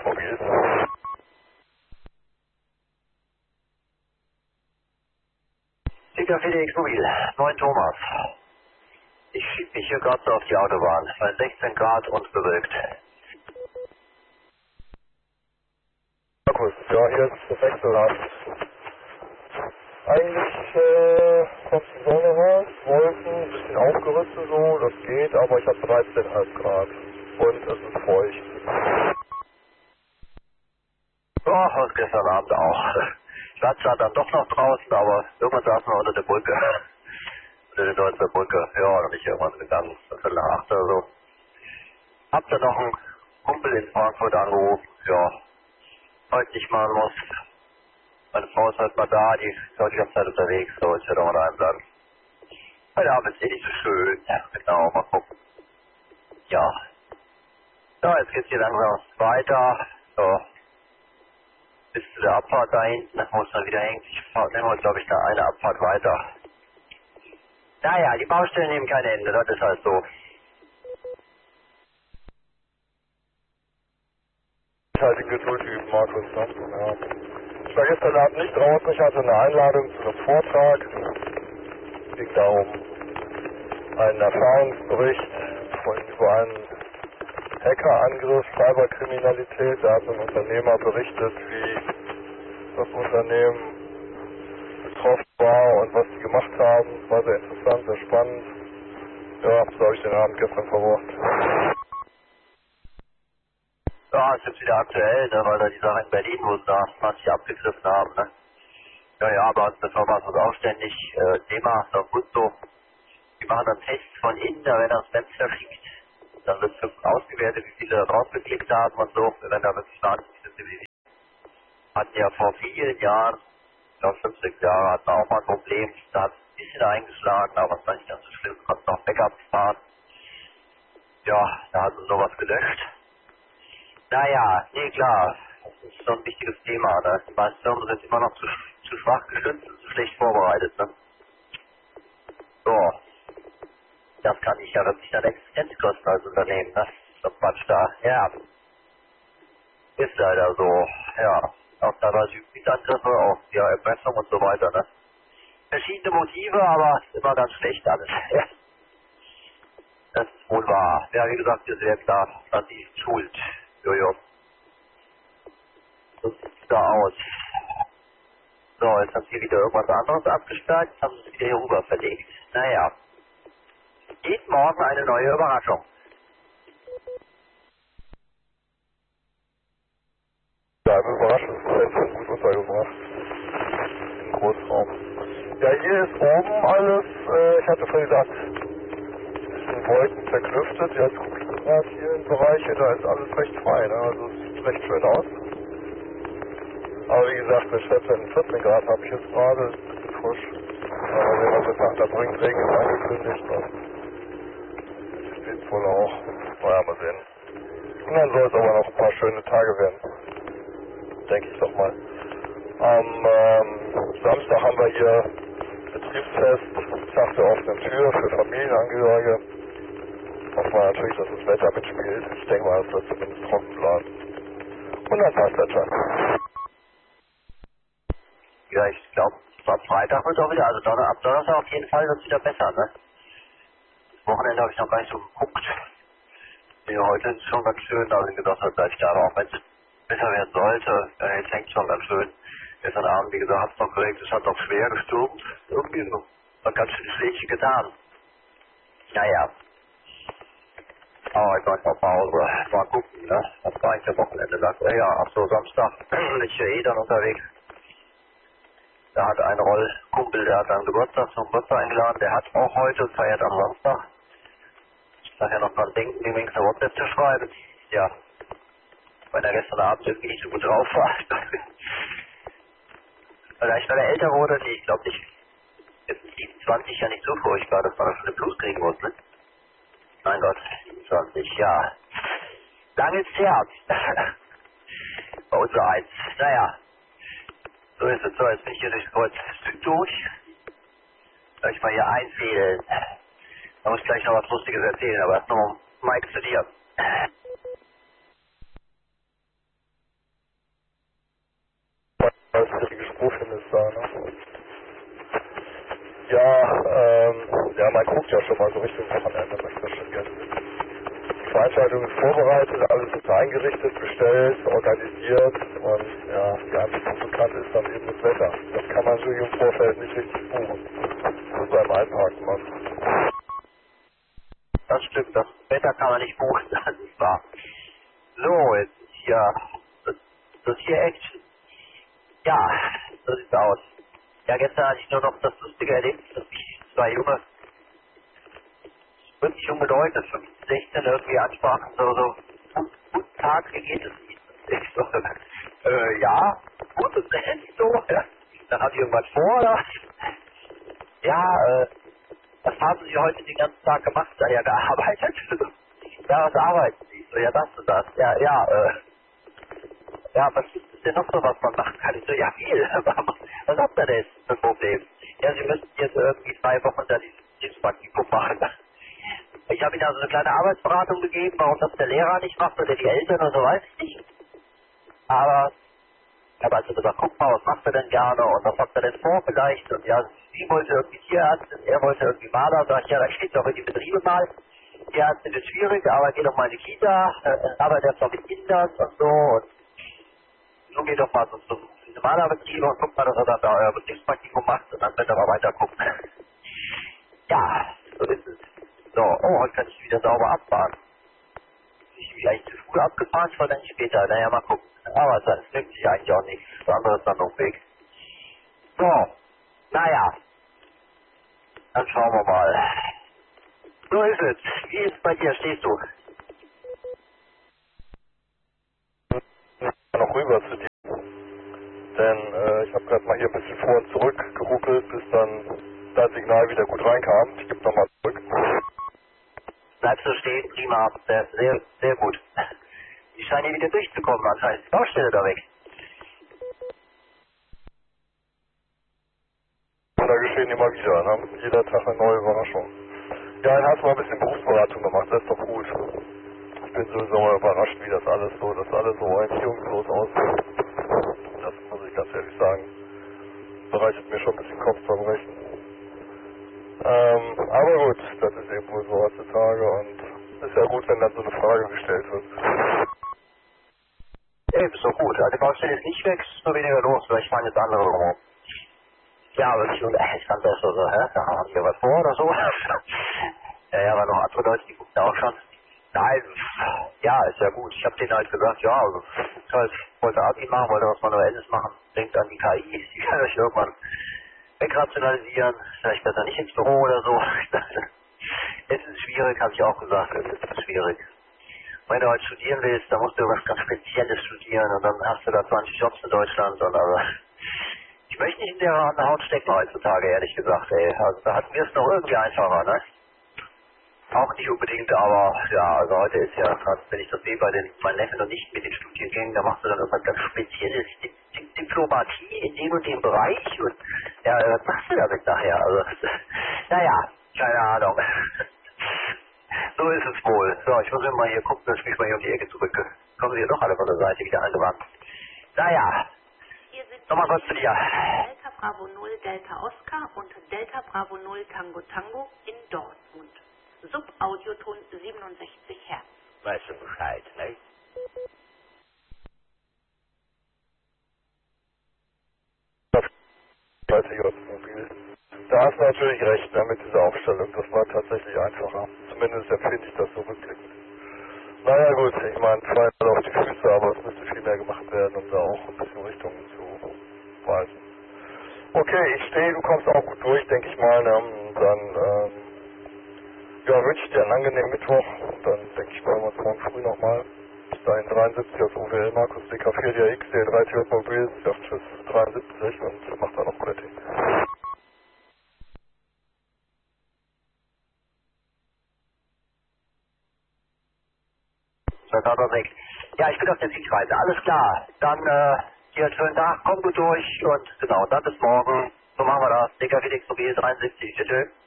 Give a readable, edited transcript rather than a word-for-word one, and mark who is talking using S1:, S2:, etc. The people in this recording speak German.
S1: Mobil.
S2: Victor Felix Mobil, 9 Thomas. Ich schieb mich hier gerade so auf die Autobahn, bei 16 Grad und bewölkt.
S1: Markus, ja, hier ist das Wechselrad. Eigentlich kommt die Sonne raus, Wolken, ein bisschen aufgerüstet so, das geht, aber ich habe 13,5 Grad und es ist feucht.
S2: Oh, und gestern Abend auch. Ich war zwar dann doch noch draußen, aber irgendwann saßen wir unter der Brücke. Unter der Deutscher Brücke. Ja, dann bin ich irgendwann gegangen, Viertel nach 8 oder so. Hab dann noch einen Kumpel in Frankfurt angerufen, ja, heute nicht machen muss. Meine Frau ist halt mal da, die ist heute die ganze Zeit unterwegs, so, ich werde auch mal daheim bleiben. Heute Abend ist eh nicht so schön. Ja, genau, mal gucken. Ja. So, jetzt geht's hier langsam weiter. So. Bis zu der Abfahrt da hinten, wo es dann wieder hängt. Ich nehme heute, glaube ich, da eine Abfahrt weiter. Naja, die Baustellen nehmen kein Ende, das ist halt so.
S1: Ich halte Geduld üben, Markus, ne? Ja. Ich war gestern Abend nicht draußen, ich hatte eine Einladung zu einem Vortrag. Es ging darum, einen Erfahrungsbericht über einen Hackerangriff, Cyberkriminalität. Da hat ein Unternehmer berichtet, wie das Unternehmen betroffen war und was sie gemacht haben. War sehr interessant, sehr spannend. Ja, so habe ich den Abend gestern verbracht.
S2: Ja, ist jetzt wieder aktuell, ne, weil da die Sache in Berlin, wo sie da 20 abgegriffen haben, ne. Ja, ja, aber das war uns auch ständig Thema, ist auch gut so. Die machen dann Tests von innen, da werden dann Spams verschickt. Dann wird ausgewertet, wie viele da drauf geklickt haben und so. Wir werden da wirklich wahnsinnig sensibilisiert. Hatten ja vor vielen Jahren, ich glaube 5, 6 Jahre, hatten wir auch mal ein Problem. Da hat es ein bisschen eingeschlagen, aber es war nicht ganz so schlimm. Konnten auch Backups fahren. Ja, da hat man sowas gelöscht. Naja, nee, klar. Das ist so ein wichtiges Thema. Ne? Die meisten Firmen sind immer noch zu schwach geschützt und zu schlecht vorbereitet. Ne? So, das kann ich ja wirklich dann Existenz kosten als Unternehmen. Ne? So Quatsch da. Ja, ist leider so. Ja, auch teilweise Hybridangriffe, auch ja, Erpressung und so weiter. Ne? Verschiedene Motive, aber immer ganz schlecht alles. Ja, das ist wohl wahr. Ja, wie gesagt, ihr seht da, dass die ist schuld. Jojo. So sieht's da aus. So, jetzt haben sie wieder irgendwas anderes abgesperrt, jetzt haben sie es wieder hier rüber verlegt. Naja. Geht morgen eine neue Überraschung.
S1: Ja, ein Überraschungszentrum gut untergebracht. Im Großraum. Ja, hier ist oben alles, ich hatte vorhin gesagt, bisschen Wolken zerklüftet. Jetzt gucke ich gerade hier im Bereich, da ist alles recht frei, ne? Also es sieht recht schön aus. Aber wie gesagt, wir schätzen 14 Grad habe ich jetzt gerade, ist ein bisschen frisch. Aber wir haben gesagt, da bringt Regen ist angekündigt und steht wohl auch. Naja, mal sehen. Und dann soll es aber noch ein paar schöne Tage werden. Denke ich doch mal. Am Samstag haben wir hier Betriebsfest, Tag der offenen Tür für Familienangehörige. Hoffen wir natürlich, dass das Wetter mitspielt. Ich denke mal, es wird zumindest trocken bleiben. Und dann passt das schon.
S2: Ja, ich glaube, am Freitag wird es auch wieder, also ab Donnerstag auf jeden Fall wird es wieder besser, ne? Das Wochenende habe ich noch gar nicht so geguckt. Nee, heute ist es schon ganz schön, da habe ich gedacht, vielleicht da auch wenn es besser werden sollte, jetzt hängt schon ganz schön. Gestern Abend, wie gesagt, hat es noch geregnet, es hat noch schwer gestürmt. Irgendwie so. Hat ganz schön Schlägchen getan. Naja. Aber ich mache mal Pause. Mal gucken, ne? Das war eigentlich am Wochenende. Sagt er, ja, ach so, Samstag bin ich ja eh dann unterwegs. Da hat ein Rollkumpel, der hat dann Geburtstag zum Geburtstag eingeladen. Der hat auch heute, feiert am Samstag. Ich sag ja noch dran denken, dem wenigstens eine WhatsApp zu schreiben. Ja. Wenn er gestern Abend irgendwie nicht so gut drauf war. Vielleicht, weil er älter wurde, nee, ich glaube nicht. Jetzt ist 27 ja nicht so furchtbar, dass man da schon eine Blut kriegen muss, ne? Mein Gott, 27, ja. Lang ist Herz. Bei uns so eins. Naja. So ist es so, jetzt bin ich hier durch Kreuz Süd durch. Soll ich mal hier einfädeln. Da muss ich gleich noch was Lustiges erzählen, aber erst noch Mike zu dir.
S1: man guckt ja schon mal so Richtung Wochenende, möchte das schon gerne wissen. Die Veranstaltung ist vorbereitet, alles ist eingerichtet, bestellt, organisiert und ja, die einzige Unbekannte ist dann eben das Wetter. Das kann man natürlich im Vorfeld nicht richtig buchen. Das beim Einparken machen.
S2: Das stimmt, das Wetter kann man nicht buchen, das ist wahr. So, jetzt ist hier, das hier Action. Ja, so sieht's aus. Ja, gestern hatte ich nur noch das lustige Erlebnis, dass mich zwei Junge, wirklich junge Leute, 15, 16 irgendwie ansprachen, so, guten Tag, wie geht es Ihnen? Ich so, ja, gut, ist denn so? Ja. Dann hat ich irgendwas vor, oder? Ja, was haben Sie heute den ganzen Tag gemacht? Ja, gearbeitet. Ja, was arbeiten Sie? So, ja, das und das. Ja, was gibt es denn noch so, was man machen kann? Ich so, ja, viel. Was habt ihr denn für ein Problem? Ja, Sie müssen jetzt irgendwie 2 Wochen da dieses Hilfspraktikum machen. Ich habe Ihnen also eine kleine Arbeitsberatung gegeben, warum das der Lehrer nicht macht oder die Eltern oder so, weiß ich nicht. Aber ich habe also gesagt, guck mal, was macht er denn gerne und was habt ihr denn vor vielleicht? Und ja, sie wollte irgendwie Tierärztin, er wollte irgendwie Maler. Sag ich, ja, da steht doch in die Betriebe mal. Tierärztin ist schwierig, aber geh doch mal in die Kita, arbeitet erst noch mit Kindern und so. Und so geht doch mal so diese Malerbetriebe und guck mal, dass er dann da euer Betriebspraktikum macht und dann könnt ihr mal weiter gucken. Ja, so ist es. So, oh, heute kann ich wieder sauber abfahren. Ich bin eigentlich zu früh abgefahren, ich war dann später. Naja, mal gucken. Aber das nimmt sich eigentlich auch nichts. Das andere ist dann noch weg. So, naja. Dann schauen wir mal. So ist es. Wie ist es bei dir? Stehst du?
S1: Noch rüber zu dir. Denn ich habe gerade mal hier ein bisschen vor und zurück geruckelt, bis dann das Signal wieder gut reinkam. Ich gebe nochmal zurück.
S2: Bleibst du stehen? Prima. Sehr, sehr, sehr gut. Die scheinen hier wieder durchzukommen. Anscheinend ist die Baustelle da weg.
S1: Und da geschehen immer wieder, ne? Jeder Tag eine neue Überraschung. Ja, dann hast du mal ein bisschen Berufsberatung gemacht, das ist doch gut. Ich bin sowieso mal überrascht, wie das alles so orientierungslos aussieht. Das muss ich ganz ehrlich sagen. Bereitet mir schon ein bisschen Kopfzerbrechen. Aber gut, das ist eben wohl so heutzutage und ist ja gut, wenn dann so eine Frage gestellt wird.
S2: Ey, ist doch gut. Also die Baustelle ist nicht weg, ist nur weniger los. Vielleicht fahren jetzt andere rum. Ja, aber ich fand das so, da haben wir was vor oder so. Ja, aber noch andere Leute, die gucken auch schon. Nein, ja, ist ja gut. Ich habe denen halt gesagt, ja, also, ich wollte Abi machen, wollte was Manuelles machen. Denkt an die KI, die kann euch irgendwann wegrationalisieren. Vielleicht besser nicht ins Büro oder so. Es ist schwierig, habe ich auch gesagt, es ist schwierig. Wenn du halt studieren willst, dann musst du was ganz Spezielles studieren und dann hast du da 20 Jobs in Deutschland und also ich möchte nicht in der Haut stecken heutzutage, ehrlich gesagt, ey. Also da hatten wir es noch irgendwie einfacher, ne? Auch nicht unbedingt, aber ja, also heute ist ja, wenn ich das sehe bei meinen Neffen und nicht mit den Studiengängen, da machst du dann irgendwas ganz Spezielles, Diplomatie in dem und dem Bereich und ja, was machst du damit nachher? Also, naja, keine Ahnung. So ist es wohl. So, ich muss immer mal hier gucken, dann spiele ich mal hier um die Ecke zurück. Kommen sie hier doch alle von der Seite wieder angewandt. Naja, nochmal kurz zu dir.
S3: Delta Bravo 0 Delta Oscar und Delta Bravo 0 Tango Tango in Dortmund. Subaudioton 67 Hertz.
S2: Weißt du Bescheid, ne?
S1: Das 30 Automobil. Da hast du natürlich recht, ne, mit dieser Aufstellung. Das war tatsächlich einfacher. Zumindest empfinde ich das so rückblickend. Naja gut, ich meine, zweimal auf die Füße, aber es müsste viel mehr gemacht werden, um da auch ein bisschen Richtungen zu weisen. Okay, ich stehe, du kommst auch gut durch, denke ich mal. Ne? Und dann ja, wünsche ich dir einen angenehmen Mittwoch. Und dann denke ich mal, wir uns morgen früh nochmal. Bis dahin 73 aus OWL Markus DK4 DRX, D3 Automobil, sagt tschüss 73 und macht da noch Quality.
S2: Ja, ich bin auf der Siegreise. Alles klar. Dann dir einen schönen Tag, komm gut durch und genau, dann bis morgen. So machen wir das. DK4 DX Mobil 73. Tschüss.